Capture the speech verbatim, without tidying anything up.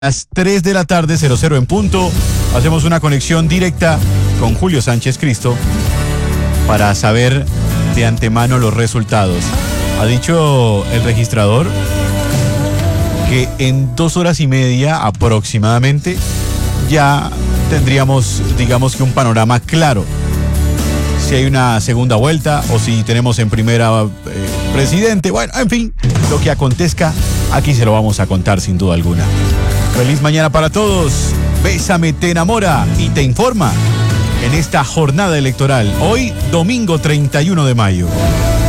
Las tres de la tarde, cero cero en punto, hacemos una conexión directa con Julio Sánchez Cristo para saber de antemano los resultados. Ha dicho el registrador que en dos horas y media aproximadamente ya tendríamos, digamos que un panorama claro. Si hay una segunda vuelta o si tenemos en primera eh, presidente, bueno, en fin, lo que acontezca, aquí se lo vamos a contar sin duda alguna. Feliz mañana para todos. Bésame te enamora y te informa en esta jornada electoral. Hoy, domingo treinta y uno de mayo.